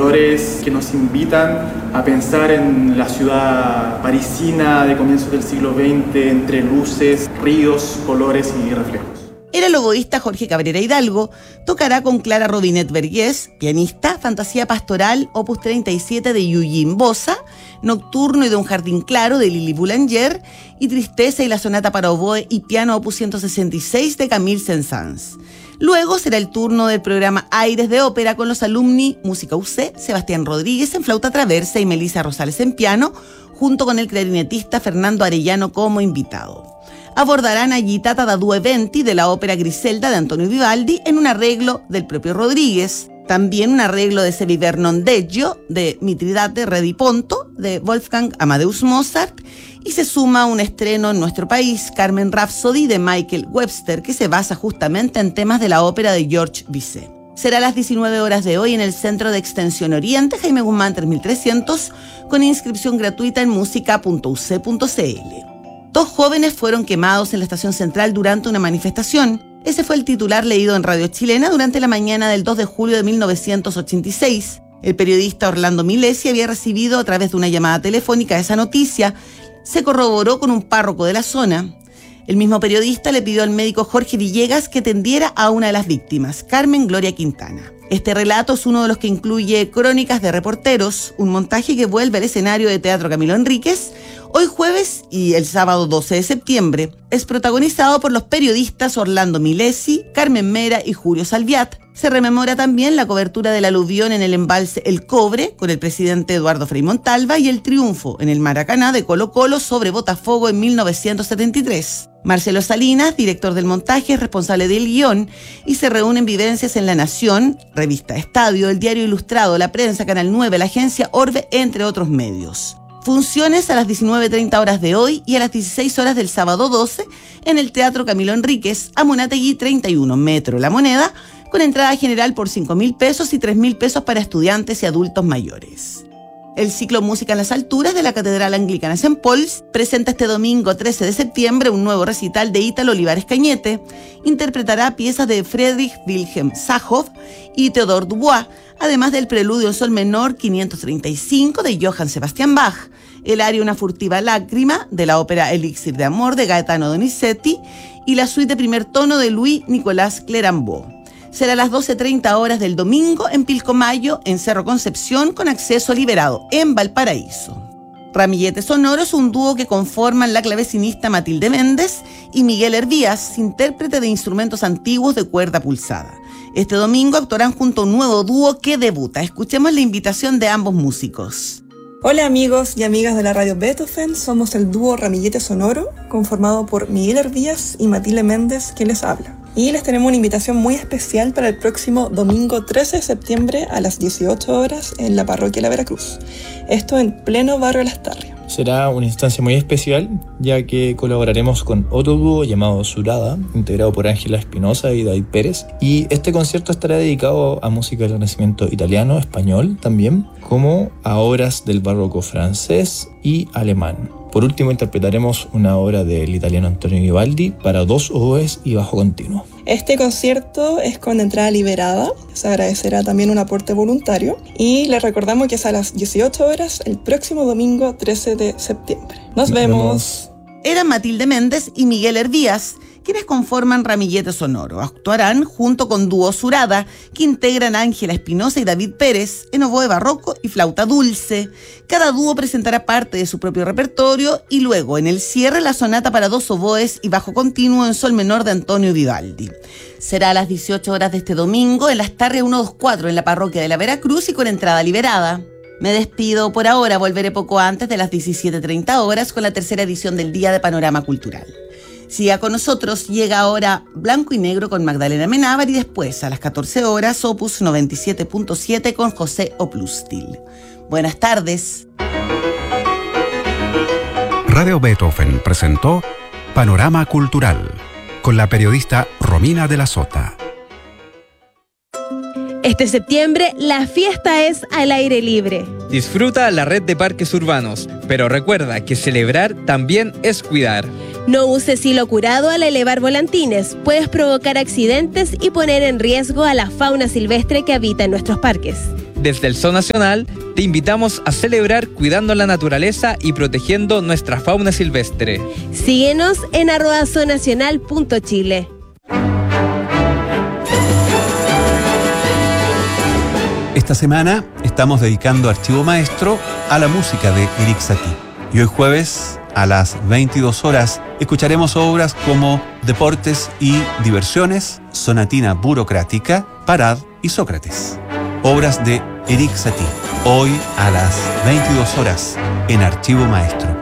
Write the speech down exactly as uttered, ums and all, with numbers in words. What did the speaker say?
colores que nos invitan a pensar en la ciudad parisina de comienzos del siglo veinte, entre luces, ríos, colores y reflejos. Era el oboísta Jorge Cabrera Hidalgo, tocará con Clara Robinet Vergés, pianista, Fantasía Pastoral, opus treinta y siete de Eugene Bossa, Nocturno y de un jardín claro de Lili Boulanger, y Tristeza y la sonata para oboe y piano opus ciento sesenta y seis de Camille Saint-Saëns. Luego será el turno del programa Aires de Ópera con los alumni Música U C, Sebastián Rodríguez en flauta traversa y Melissa Rosales en piano, junto con el clarinetista Fernando Arellano como invitado. Abordarán a Gitata da Due Venti de la ópera Griselda de Antonio Vivaldi en un arreglo del propio Rodríguez. También un arreglo de Se viver non deggio de Mitridate Re di Ponto de Wolfgang Amadeus Mozart. Y se suma un estreno en nuestro país, Carmen Rhapsody de Michael Webster, que se basa justamente en temas de la ópera de Georges Bizet. Será a las diecinueve horas de hoy en el Centro de Extensión Oriente, Jaime Guzmán tres mil trescientos, con inscripción gratuita en música punto u ce punto ce ele. Dos jóvenes fueron quemados en la estación central durante una manifestación. Ese fue el titular leído en Radio Chilena durante la mañana del dos de julio de mil novecientos ochenta y seis. El periodista Orlando Milesi había recibido a través de una llamada telefónica esa noticia. Se corroboró con un párroco de la zona. El mismo periodista le pidió al médico Jorge Villegas que atendiera a una de las víctimas, Carmen Gloria Quintana. Este relato es uno de los que incluye Crónicas de Reporteros, un montaje que vuelve al escenario de Teatro Camilo Enríquez, hoy jueves y el sábado doce de septiembre. Es protagonizado por los periodistas Orlando Milesi, Carmen Mera y Julio Salviat. Se rememora también la cobertura del aluvión en el embalse El Cobre con el presidente Eduardo Frei Montalva y el triunfo en el Maracaná de Colo-Colo sobre Botafogo en mil novecientos setenta y tres. Marcelo Salinas, director del montaje, es responsable del guión y se reúnen vivencias en La Nación, Revista Estadio, el Diario Ilustrado, La Prensa, Canal nueve, la agencia Orbe, entre otros medios. Funciones a las diecinueve treinta horas de hoy y a las dieciséis horas del sábado doce en el Teatro Camilo Enríquez, Amunátegui treinta y uno, Metro La Moneda, con entrada general por cinco mil pesos y tres mil pesos para estudiantes y adultos mayores. El ciclo Música en las Alturas de la Catedral Anglicana Saint Paul's presenta este domingo trece de septiembre un nuevo recital de Ítalo Olivares Cañete. Interpretará piezas de Friedrich Wilhelm Sachow y Theodore Dubois, además del preludio en sol menor quinientos treinta y cinco de Johann Sebastian Bach, el aria Una furtiva lágrima de la ópera Elixir de Amor de Gaetano Donizetti y la suite de primer tono de Louis Nicolas Clérambault. Será a las doce treinta horas del domingo en Pilcomayo, en Cerro Concepción, con acceso liberado, en Valparaíso. Ramillete Sonoro es un dúo que conforman la clavecinista Matilde Méndez y Miguel Hervías, intérprete de instrumentos antiguos de cuerda pulsada. Este domingo actuarán junto a un nuevo dúo que debuta. Escuchemos la invitación de ambos músicos. Hola amigos y amigas de la Radio Beethoven, somos el dúo Ramillete Sonoro, conformado por Miguel Hervías y Matilde Méndez, quien les habla. Y les tenemos una invitación muy especial para el próximo domingo trece de septiembre a las dieciocho horas en la parroquia La Veracruz. Esto en pleno barrio Las Tarrias. Será una instancia muy especial, ya que colaboraremos con otro dúo llamado Surada, integrado por Ángela Espinosa y David Pérez. Y este concierto estará dedicado a música del Renacimiento italiano, español también, como a obras del barroco francés y alemán. Por último, interpretaremos una obra del italiano Antonio Vivaldi para dos oboes y bajo continuo. Este concierto es con entrada liberada, se agradecerá también un aporte voluntario y les recordamos que es a las dieciocho horas el próximo domingo trece de septiembre. Nos, Nos vemos. vemos. Eran Matilde Méndez y Miguel Hervías, quienes conforman Ramillete Sonoro. Actuarán junto con Dúo Surada, que integran Ángela Espinosa y David Pérez en oboe barroco y flauta dulce. Cada dúo presentará parte de su propio repertorio y luego, en el cierre, la sonata para dos oboes y bajo continuo en sol menor de Antonio Vivaldi. Será a las dieciocho horas de este domingo en Las Tarrias ciento veinticuatro en la parroquia de la Veracruz y con entrada liberada. Me despido por ahora, volveré poco antes de las diecisiete treinta horas con la tercera edición del Día de Panorama Cultural. Siga con nosotros, llega ahora Blanco y Negro con Magdalena Amenábar y después a las catorce horas Opus noventa y siete punto siete con José Oplustil. Buenas tardes. Radio Beethoven presentó Panorama Cultural con la periodista Romina de la Sota. Este septiembre, la fiesta es al aire libre. Disfruta la red de parques urbanos, pero recuerda que celebrar también es cuidar. No uses hilo curado al elevar volantines. Puedes provocar accidentes y poner en riesgo a la fauna silvestre que habita en nuestros parques. Desde el Zoo Nacional, te invitamos a celebrar cuidando la naturaleza y protegiendo nuestra fauna silvestre. Síguenos en arroba zoonacional punto chile. Esta semana estamos dedicando Archivo Maestro a la música de Erik Satie. Y hoy jueves, a las veintidós horas, escucharemos obras como Deportes y Diversiones, Sonatina Burocrática, Parad y Sócrates. Obras de Erik Satie. Hoy a las veintidós horas en Archivo Maestro.